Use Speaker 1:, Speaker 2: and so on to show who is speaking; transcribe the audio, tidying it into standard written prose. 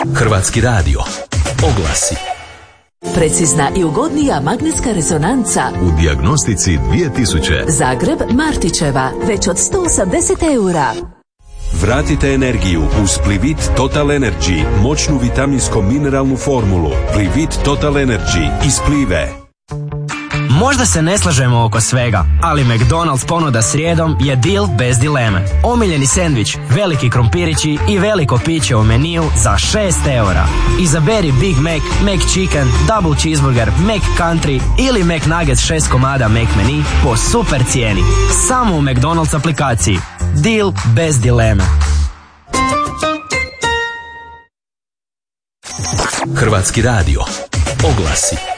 Speaker 1: Hrvatski radio. Oglasi.
Speaker 2: Precizna i ugodnija magnetska rezonanca
Speaker 1: U dijagnostici 2000.
Speaker 2: Zagreb Martićeva, već od 180 eura.
Speaker 1: Vratite energiju uz Plivit Total Energy, moćnu vitaminsko-mineralnu formulu. Plivit Total Energy iz Plive.
Speaker 3: Možda se ne slažemo oko svega, ali McDonald's ponuda srijedom je deal bez dileme. Omiljeni sendvič, veliki krompirići i veliko piće u meniju za 6 eura. Izaberi Big Mac, McChicken, Double Cheeseburger, McCountry ili McNuggets 6 komada McMenu po super cijeni. Samo u McDonald's aplikaciji. Deal bez dileme.
Speaker 1: Hrvatski radio. Oglasi.